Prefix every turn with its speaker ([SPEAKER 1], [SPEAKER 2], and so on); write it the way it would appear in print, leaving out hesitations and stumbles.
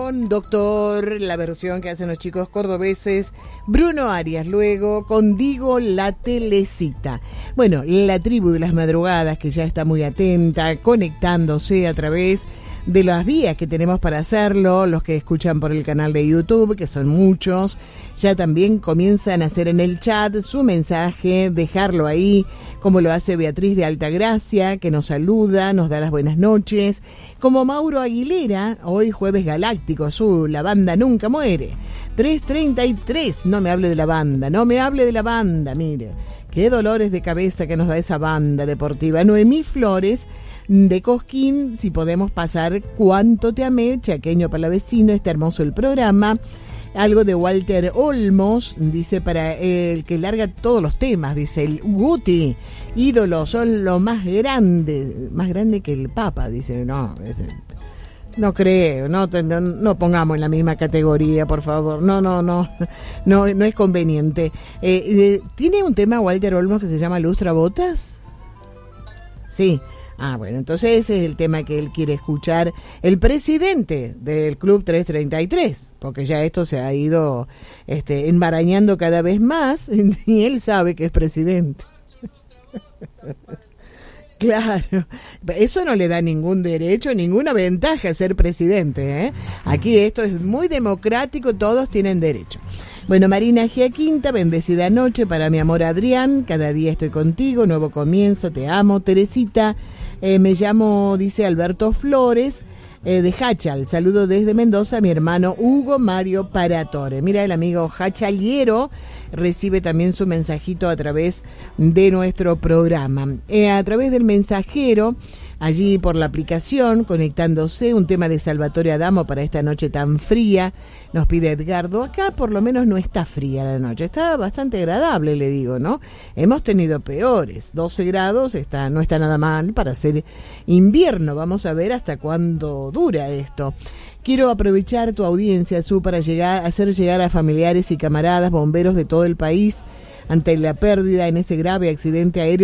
[SPEAKER 1] con Doctor, la versión que hacen los chicos cordobeses, Bruno Arias, luego con Digo la Telecita. Bueno, la tribu de las madrugadas que ya está muy atenta, conectándose a través de las vías que tenemos para hacerlo, los que escuchan por el canal de YouTube, que son muchos, ya también comienzan a hacer en el chat su mensaje, dejarlo ahí, como lo hace Beatriz de Altagracia, que nos saluda, nos da las buenas noches, como Mauro Aguilera, hoy jueves galáctico, la banda nunca muere, 3:33, no me hable de la banda, mire, qué dolores de cabeza que nos da esa banda deportiva. Noemí Flores, de Cosquín, si podemos pasar Cuánto te amé, chaqueño palavecino, está hermoso el programa. Algo de Walter Olmos, dice, para el que larga todos los temas, dice, el Guti, ídolos, son lo más grande que el Papa, dice, no creo, no pongamos en la misma categoría, por favor, no es conveniente. ¿Tiene un tema Walter Olmos que se llama Lustra Botas? Sí. Ah, bueno, entonces ese es el tema que él quiere escuchar, el presidente del Club 333, porque ya esto se ha ido enmarañando cada vez más y él sabe que es presidente. Claro, eso no le da ningún derecho, ninguna ventaja ser presidente, ¿eh? Aquí esto es muy democrático, todos tienen derecho. Bueno, Marina Giaquinta, bendecida noche para mi amor Adrián, cada día estoy contigo, nuevo comienzo, te amo. Teresita, me llamo, dice Alberto Flores, de Hachal, saludo desde Mendoza a mi hermano Hugo Mario Paratore. Mira, el amigo Hachaliero recibe también su mensajito a través de nuestro programa. A través del mensajero, allí por la aplicación, conectándose, un tema de Salvatore Adamo para esta noche tan fría, nos pide Edgardo. Acá por lo menos no está fría la noche, está bastante agradable, le digo, ¿no? Hemos tenido peores, 12 grados, no está nada mal para hacer invierno. Vamos a ver hasta cuándo dura esto. Quiero aprovechar tu audiencia, Su, para hacer llegar a familiares y camaradas bomberos de todo el país ante la pérdida en ese grave accidente aéreo